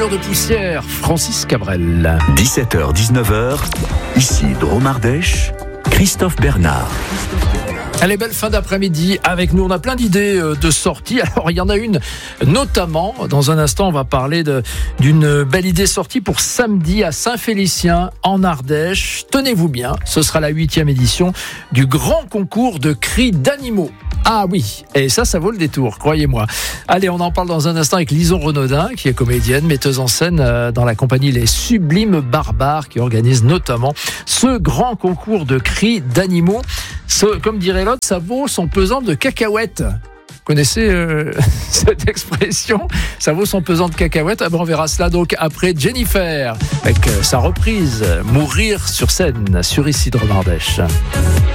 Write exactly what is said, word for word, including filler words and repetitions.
de poussière, Francis Cabrel. dix-sept heures dix-neuf heures, ici Dromardèche, Christophe Bernard. Allez, belle fin d'après-midi avec nous. On a plein d'idées de sorties. Alors, il y en a une notamment. Dans un instant, on va parler de, d'une belle idée sortie pour samedi à Saint-Félicien, en Ardèche. Tenez-vous bien, ce sera la huitième édition du grand concours de cris d'animaux. Ah oui, et ça, ça vaut le détour, croyez-moi. Allez, on en parle dans un instant avec Lison Renaudin, qui est comédienne, metteuse en scène dans la compagnie Les Sublimes Barbares, qui organise notamment ce grand concours de cris d'animaux. Ce, comme dirait l'autre, ça vaut son pesant de cacahuètes. Vous connaissez euh, cette expression ? Ça vaut son pesant de cacahuètes. Ah ben on verra cela donc après Jennifer, avec sa reprise « Mourir sur scène » sur Ici Dromardèche.